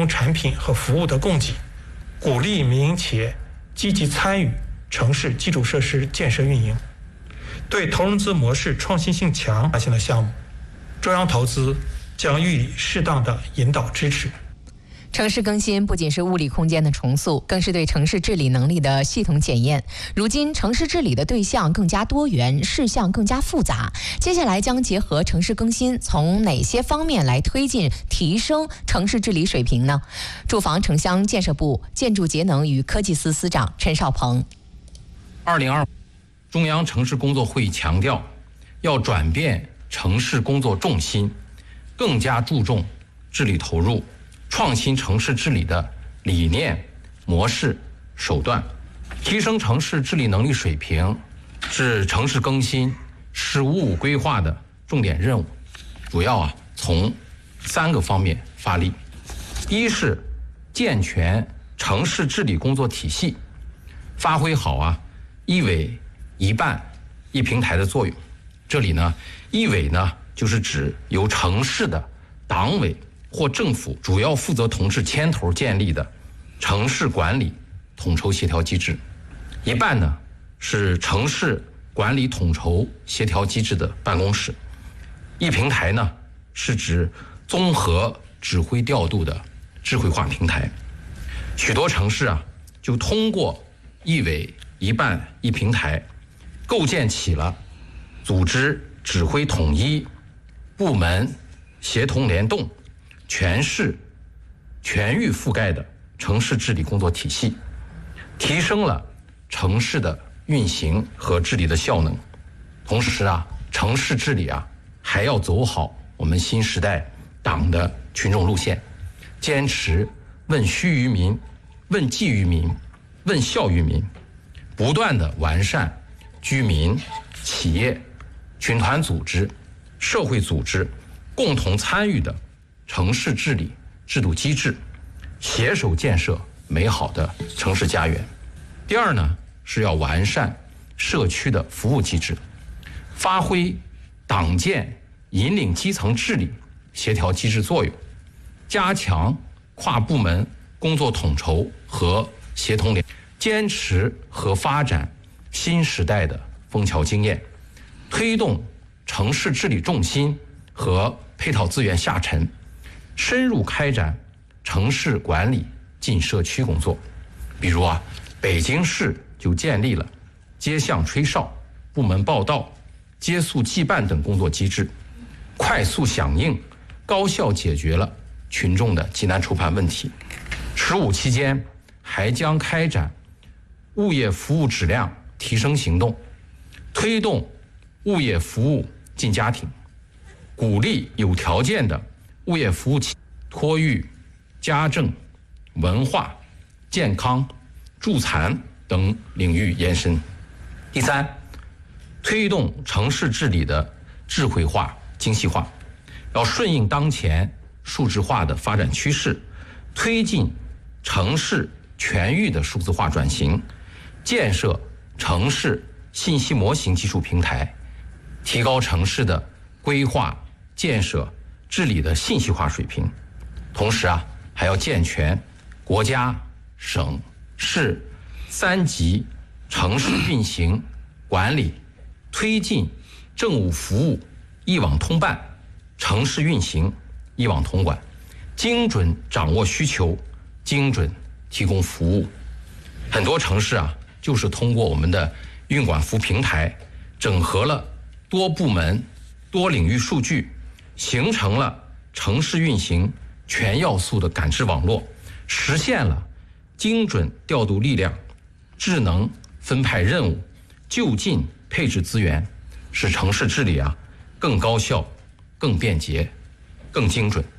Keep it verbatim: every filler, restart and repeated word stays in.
用产品和服务的供给，鼓励民营企业积极参与城市基础设施建设运营。对投融资模式创新性强性的项目，中央投资将予以适当的引导支持。 城市更新不仅是物理空间的重塑，更是对城市治理能力的系统检验。如今，城市治理的对象更加多元，事项更加复杂。接下来将结合城市更新，从哪些方面来推进、提升城市治理水平呢？住房城乡建设部建筑节能与科技司司长陈少鹏。 二零二中央城市工作会议强调，要转变城市工作重心，更加注重治理投入，创新城市治理的理念、模式、手段，提升城市治理能力水平，是城市更新、市五五规划的重点任务。主要啊从三个方面发力：一是健全城市治理工作体系，发挥好啊一委一办一平台的作用。这里呢，一委呢就是指由城市的党委或政府主要负责同志牵头建立的城市管理统筹协调机制，一办呢是城市管理统筹协调机制的办公室，一平台呢是指综合指挥调度的智慧化平台。许多城市啊就通过一委一办一平台，构建起了组织指挥统一、部门协同联动、全市全域覆盖的城市治理工作体系，提升了城市的运行和治理的效能。同时啊，城市治理啊还要走好我们新时代党的群众路线，坚持问需于民、问计于民、问效于民，不断的完善居民、企业、群团组织、社会组织共同参与的城市治理制度机制，携手建设美好的城市家园。第二呢，是要完善社区的服务机制，发挥党建引领基层治理协调机制作用，加强跨部门工作统筹和协同联，坚持和发展新时代的枫桥经验，推动城市治理重心和配套资源下沉，深入开展城市管理进社区工作。比如啊，北京市就建立了接项吹哨、部门报到、接诉记办等工作机制，快速响应、高效解决了群众的急难愁盼问题。十五期间还将开展物业服务质量提升行动，推动物业服务进家庭，鼓励有条件的物业服务企业托育、家政、文化、健康、助残等领域延伸。第三，推动城市治理的智慧化、精细化，要顺应当前数字化的发展趋势，推进城市全域的数字化转型，建设城市信息模型技术平台，提高城市的规划、建设、治理的信息化水平。同时啊，还要健全国家、省、市三级城市运行管理，推进政务服务一网通办，城市运行一网统管，精准掌握需求，精准提供服务。很多城市啊，就是通过我们的运管服平台，整合了多部门、多领域数据，形成了城市运行全要素的感知网络，实现了精准调度力量、智能分派任务、就近配置资源，使城市治理啊更高效、更便捷、更精准。